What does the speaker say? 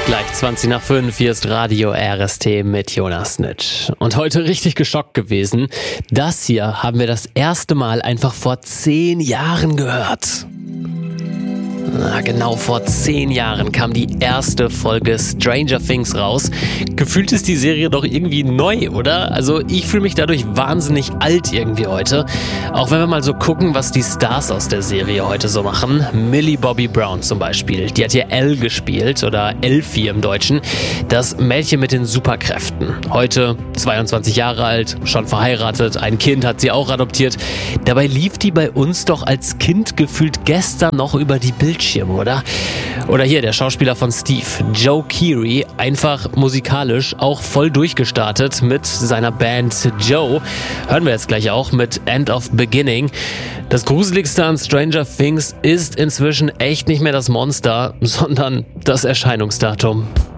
Gleich 20 nach 5, hier ist Radio RST mit Jonas Nitsch. Und heute richtig geschockt gewesen. Das hier haben wir das erste Mal einfach vor 10 Jahren gehört. Genau vor 10 Jahren kam die erste Folge Stranger Things raus. Gefühlt ist die Serie doch irgendwie neu, oder? Also ich fühle mich dadurch wahnsinnig alt irgendwie heute. Auch wenn wir mal so gucken, was die Stars aus der Serie heute so machen. Millie Bobby Brown zum Beispiel. Die hat hier Elle gespielt oder Elfie im Deutschen. Das Mädchen mit den Superkräften. Heute 22 Jahre alt, schon verheiratet, ein Kind hat sie auch adoptiert. Dabei lief die bei uns doch als Kind gefühlt gestern noch über die Bildschirme, oder? Oder hier der Schauspieler von Steve, Joe Keery, einfach musikalisch auch voll durchgestartet mit seiner Band Joe. Hören wir jetzt gleich auch mit End of Beginning. Das Gruseligste an Stranger Things ist inzwischen echt nicht mehr das Monster, sondern das Erscheinungsdatum.